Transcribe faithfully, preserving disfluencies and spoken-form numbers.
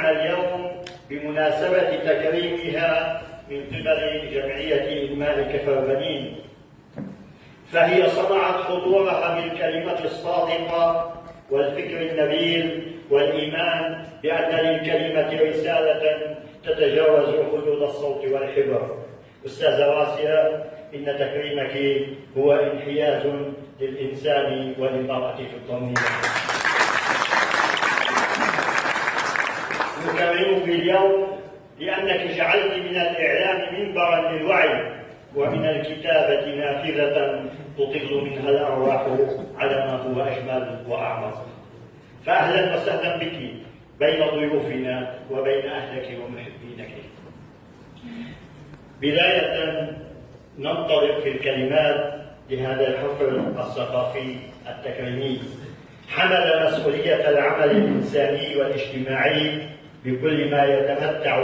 معنا اليوم بمناسبة تكريمها من قبل جمعية إنماء كفر-بنين، فهي صنعت حضورها بالكلمة الصادقة والفكر النبيل والإيمان بأن للكلمة رسالة تتجاوز حدود الصوت والحبر. أستاذة راسية، إن تكريمك هو انحياز للإنسان وللمرأة في الضمير. نكرمك اليوم لأنك جعلت من الإعلام منبرا للوعي ومن الكتابة نافذة تطل منها الأرواح على ما هو أجمل وأعمق. فأهلا وسهلا بك بين ضيوفنا وبين أهلك ومحبينك. بداية ننطلق في الكلمات لهذا الحفل الثقافي التكريمي. حمل مسؤولية العمل الإنساني والاجتماعي بكل ما يتمتع